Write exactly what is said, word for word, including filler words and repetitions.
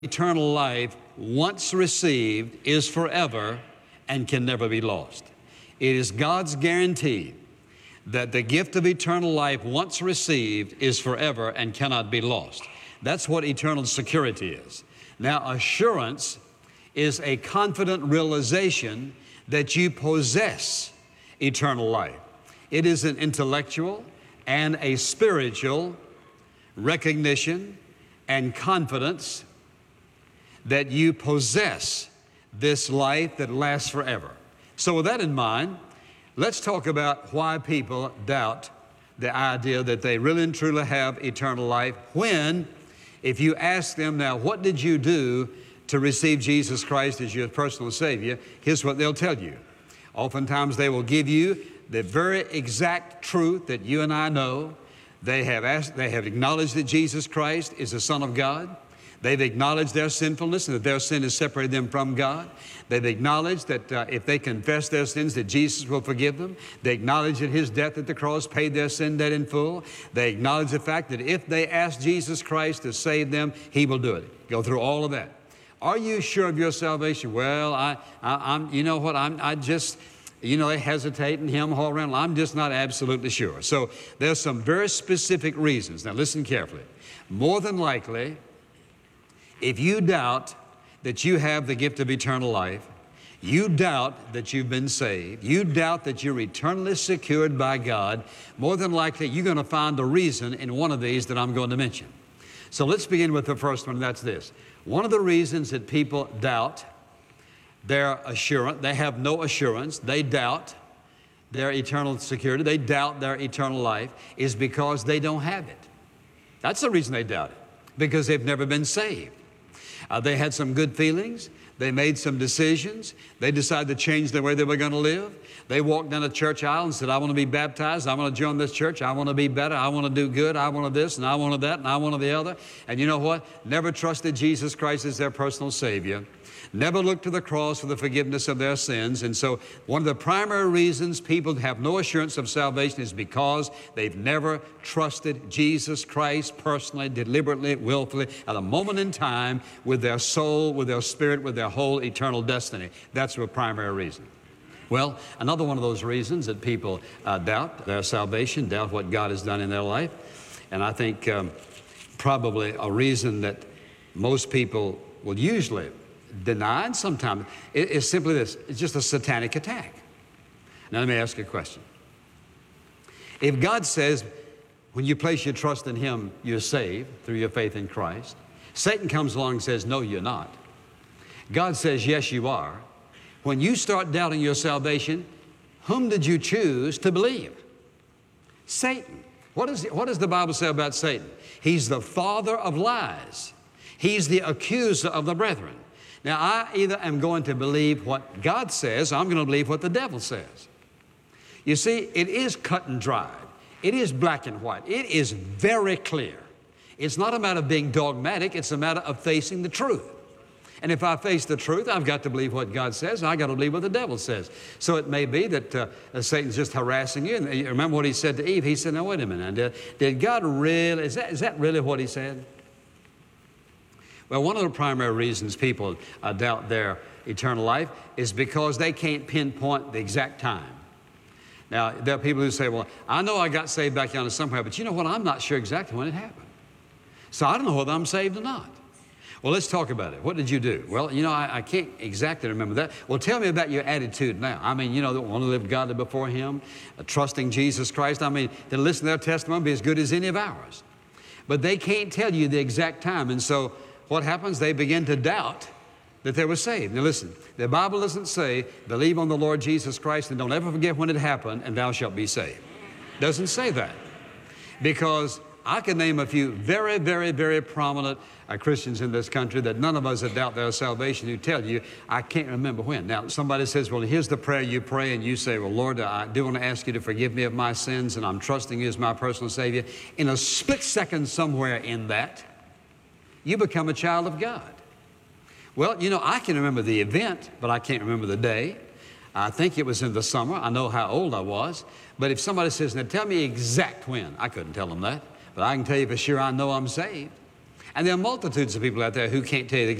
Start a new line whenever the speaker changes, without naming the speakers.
Eternal life, once received, is forever and can never be lost. It is God's guarantee that the gift of eternal life, once received, is forever and cannot be lost. That's what eternal security is. Now, assurance is a confident realization that you possess eternal life. It is an intellectual and a spiritual recognition and confidence that you possess this life that lasts forever. So with that in mind, let's talk about why people doubt the idea that they really and truly have eternal life when, if you ask them now, what did you do to receive Jesus Christ as your personal Savior? Here's what they'll tell you. Oftentimes they will give you the very exact truth that you and I know. They have asked, they have acknowledged that Jesus Christ is the Son of God. They've acknowledged their sinfulness and that their sin has separated them from God. They've acknowledged that uh, if they confess their sins, that Jesus will forgive them. They acknowledge that His death at the cross paid their sin debt in full. They acknowledge the fact that if they ask Jesus Christ to save them, He will do it. Go through all of that. Are you sure of your salvation? Well, I, I, I'm, you know what, I'm, I just, you know, they hesitate and hem haul around. I'm just not absolutely sure. So there's some very specific reasons. Now listen carefully. More than likely, if you doubt that you have the gift of eternal life, you doubt that you've been saved, you doubt that you're eternally secured by God, more than likely you're going to find a reason in one of these that I'm going to mention. So let's begin with the first one, and that's this. One of the reasons that people doubt their assurance, they have no assurance, they doubt their eternal security, they doubt their eternal life, is because they don't have it. That's the reason they doubt it, because they've never been saved. Uh, they had some good feelings. They made some decisions. They decided to change the way they were going to live. They walked down a church aisle and said, I want to be baptized. I want to join this church. I want to be better. I want to do good. I want to this and I want to that and I want to the other. And you know what? Never trusted Jesus Christ as their personal Savior. Never looked to the cross for the forgiveness of their sins. And so one of the primary reasons people have no assurance of salvation is because they've never trusted Jesus Christ personally, deliberately, willfully, at a moment in time with their soul, with their spirit, with their whole eternal destiny. That's the primary reason. Well, another one of those reasons that people uh, doubt their salvation, doubt what God has done in their life, and I think um, probably a reason that most people will usually deny, and sometimes, is simply this. It's just a satanic attack. Now let me ask you a question. If God says when you place your trust in Him, you're saved through your faith in Christ, Satan comes along and says, no, you're not. God says, yes, you are. When you start doubting your salvation, whom did you choose to believe? Satan. What, is, what does the Bible say about Satan? He's the father of lies. He's the accuser of the brethren. Now, I either am going to believe what God says, or I'm going to believe what the devil says. You see, it is cut and dried. It is black and white. It is very clear. It's not a matter of being dogmatic. It's a matter of facing the truth. And if I face the truth, I've got to believe what God says, and I've got to believe what the devil says. So it may be that uh, Satan's just harassing you. And you remember what he said to Eve? He said, now, wait a minute. Did, did God really, is that, is that really what he said? Well, one of the primary reasons people uh, doubt their eternal life is because they can't pinpoint the exact time. Now, there are people who say, well, I know I got saved back yonder somewhere, but you know what? I'm not sure exactly when it happened. So I don't know whether I'm saved or not. Well, let's talk about it. What did you do? Well, you know, I, I can't exactly remember that. Well, tell me about your attitude now. I mean, you know, want to live godly before Him, uh, trusting Jesus Christ. I mean, to listen to their testimony be as good as any of ours. But they can't tell you the exact time. And so what happens? They begin to doubt that they were saved. Now listen, the Bible doesn't say, believe on the Lord Jesus Christ and don't ever forget when it happened and thou shalt be saved. It doesn't say that. Because I can name a few very, very, very prominent uh, Christians in this country that none of us that doubt their salvation who tell you, I can't remember when. Now, somebody says, well, here's the prayer you pray, and you say, well, Lord, I do want to ask you to forgive me of my sins, and I'm trusting you as my personal Savior. In a split second somewhere in that, you become a child of God. Well, you know, I can remember the event, but I can't remember the day. I think it was in the summer. I know how old I was. But if somebody says, now tell me exact when, I couldn't tell them that. But I can tell you for sure I know I'm saved. And there are multitudes of people out there who can't tell you the